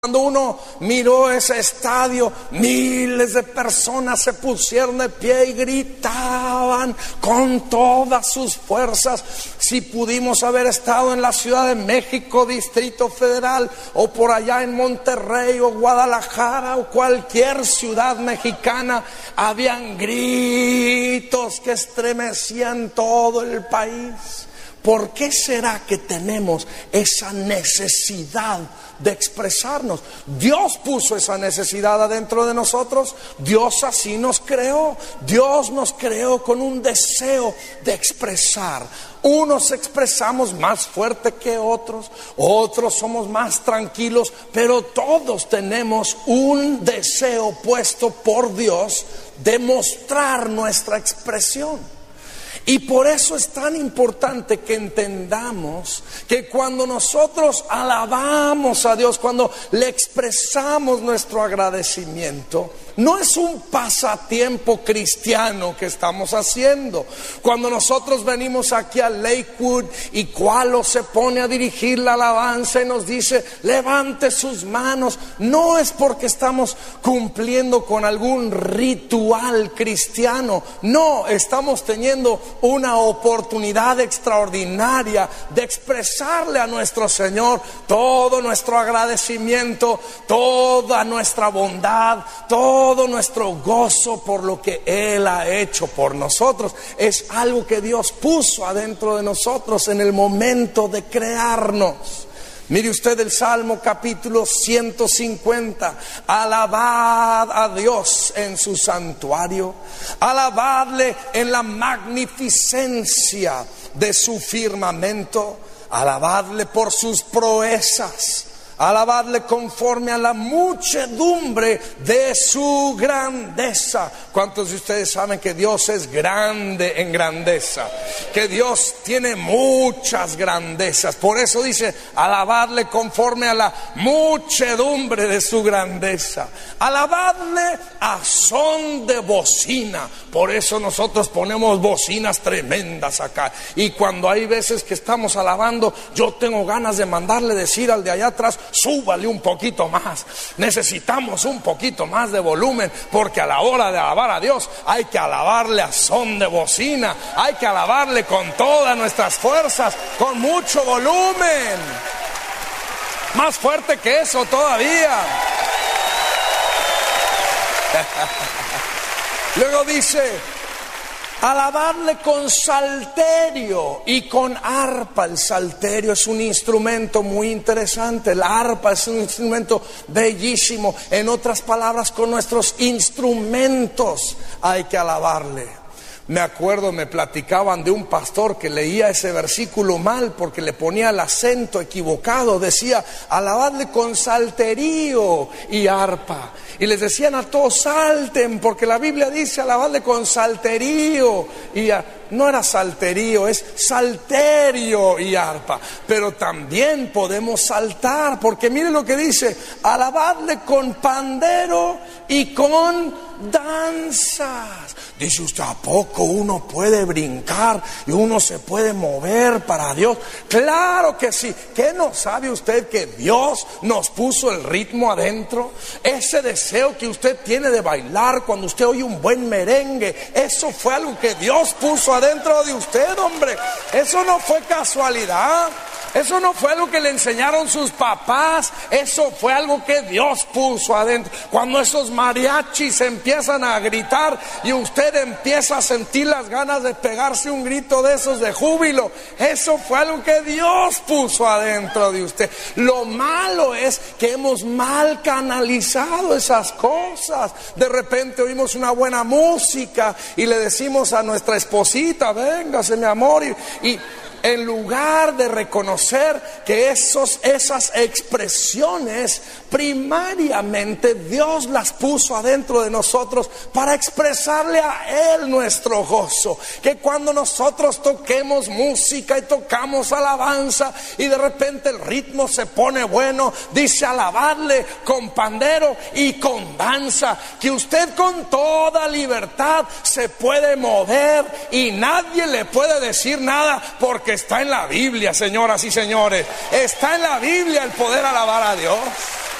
Cuando uno miró ese estadio, miles de personas se pusieron de pie y gritaban con todas sus fuerzas. Si pudimos haber estado en la Ciudad de México, Distrito Federal, o por allá en Monterrey o Guadalajara o cualquier ciudad mexicana, habían gritos que estremecían todo el país. ¿Por qué será que tenemos esa necesidad de expresarnos? Dios puso esa necesidad adentro de nosotros. Dios así nos creó. Dios nos creó con un deseo de expresar. Unos expresamos más fuerte que otros, otros somos más tranquilos, pero todos tenemos un deseo puesto por Dios de mostrar nuestra expresión. Y por eso es tan importante que entendamos que cuando nosotros alabamos a Dios, cuando le expresamos nuestro agradecimiento, no es un pasatiempo cristiano que estamos haciendo. Cuando nosotros venimos aquí a Lakewood y Cualo se pone a dirigir la alabanza y nos dice, levante sus manos, no es porque estamos cumpliendo con algún ritual cristiano. No, estamos teniendo una oportunidad extraordinaria de expresarle a nuestro Señor todo nuestro agradecimiento, toda nuestra bondad, todo nuestro gozo por lo que Él ha hecho por nosotros. Es algo que Dios puso adentro de nosotros en el momento de crearnos. Mire usted el Salmo capítulo 150. Alabad a Dios en su santuario, alabadle en la magnificencia de su firmamento, alabadle por sus proezas, alabadle conforme a la muchedumbre de su grandeza. ¿Cuántos de ustedes saben que Dios es grande en grandeza? Que Dios tiene muchas grandezas. Por eso dice, alabadle conforme a la muchedumbre de su grandeza. Alabadle a son de bocina. Por eso nosotros ponemos bocinas tremendas acá. Y cuando hay veces que estamos alabando, yo tengo ganas de mandarle decir al de allá atrás, súbale un poquito más, necesitamos un poquito más de volumen, porque a la hora de alabar a Dios hay que alabarle a son de bocina, hay que alabarle con todas nuestras fuerzas, con mucho volumen, más fuerte que eso todavía. Luego dice, alabadle con salterio y con arpa. El salterio es un instrumento muy interesante. La arpa es un instrumento bellísimo. En otras palabras, con nuestros instrumentos hay que alabarle. Me acuerdo, me platicaban de un pastor que leía ese versículo mal porque le ponía el acento equivocado. Decía, alabadle con salterio y arpa. Y les decían a todos, salten, porque la Biblia dice, alabadle con salterio y no era salterio, es salterio y arpa. Pero también podemos saltar, porque miren lo que dice, alabadle con pandero y con danzas. Dice usted, ¿a poco uno puede brincar y uno se puede mover para Dios? Claro que sí. ¿Qué no sabe usted que Dios nos puso el ritmo adentro? Ese deseo que usted tiene de bailar cuando usted oye un buen merengue, eso fue algo que Dios puso adentro de usted, hombre. Eso no fue casualidad. Eso no fue algo que le enseñaron sus papás. Eso fue algo que Dios puso adentro. Cuando esos mariachis empiezan a gritar y usted empieza a sentir las ganas de pegarse un grito de esos de júbilo, eso fue algo que Dios puso adentro de usted. Lo malo es que hemos mal canalizado esas cosas. De repente oímos una buena música y le decimos a nuestra esposita, véngase mi amor, y en lugar de reconocer que esas expresiones primariamente Dios las puso adentro de nosotros para expresarle a Él nuestro gozo. Que cuando nosotros toquemos música y tocamos alabanza y de repente el ritmo se pone bueno, dice alabadle con pandero y con danza, que usted con toda libertad se puede mover y nadie le puede decir nada, porque está en la Biblia, señoras y señores. Está en la Biblia el poder alabar a Dios.